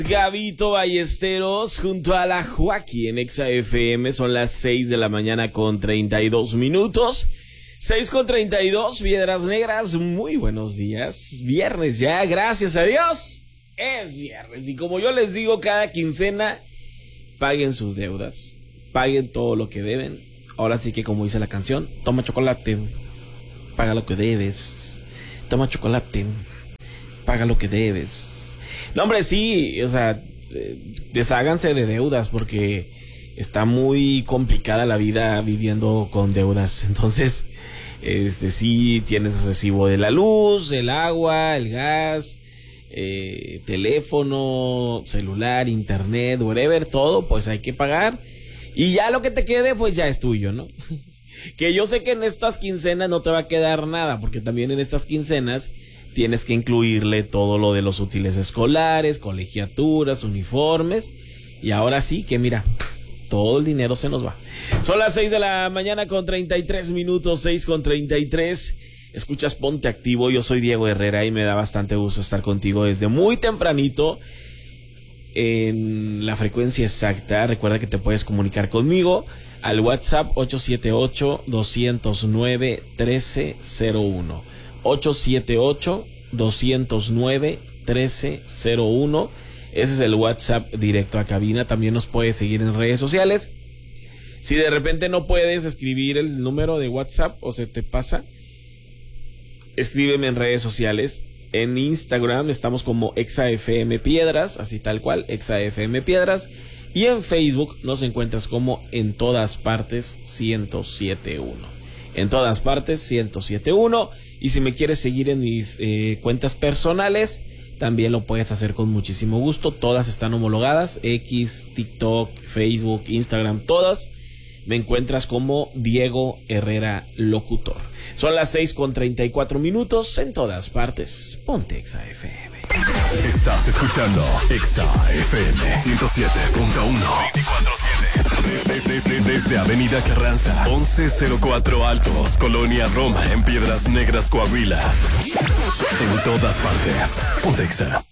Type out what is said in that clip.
Gabito Ballesteros junto a la Joaquín en Exa FM. Son las 6 de la mañana con 32 minutos. 6 con 32, Piedras Negras. Muy buenos días. Viernes ya, gracias a Dios. Es viernes. Y como yo les digo cada quincena, paguen sus deudas. Paguen todo lo que deben. Ahora sí que, como dice la canción, toma chocolate, paga lo que debes. Toma chocolate, paga lo que debes. No, hombre, sí, o sea, desháganse de deudas porque está muy complicada la vida viviendo con deudas. Entonces, sí tienes recibo de la luz, el agua, el gas, teléfono, celular, internet, whatever, todo, pues hay que pagar. Y ya lo que te quede, pues ya es tuyo, ¿no? Que yo sé que en estas quincenas no te va a quedar nada, porque también en estas quincenas tienes que incluirle todo lo de los útiles escolares, colegiaturas, uniformes. Y ahora sí que mira, todo el dinero se nos va. Son las 6 de la mañana con 33 minutos, 6 con 33. Escuchas Ponte Activo, yo soy Diego Herrera y me da bastante gusto estar contigo desde muy tempranito en la frecuencia exacta. Recuerda que te puedes comunicar conmigo al WhatsApp 878-209-1301. 878-209-1301. Ese es el WhatsApp directo a cabina. También nos puedes seguir en redes sociales. Si de repente no puedes escribir el número de WhatsApp o se te pasa, escríbeme en redes sociales. En Instagram estamos como ExaFM Piedras, así tal cual, ExaFM Piedras. Y en Facebook nos encuentras como En Todas Partes 1071. En Todas Partes 1071. Y si me quieres seguir en mis cuentas personales, también lo puedes hacer con muchísimo gusto. Todas están homologadas. X, TikTok, Facebook, Instagram, todas. Me encuentras como Diego Herrera Locutor. Son las 6 con 34 minutos. En Todas Partes, ponte Exa FM. Estás escuchando Exa FM 107.1 24/7. Desde Avenida Carranza 1104 Altos, Colonia Roma, en Piedras Negras, Coahuila. En todas partes, ponte Exa.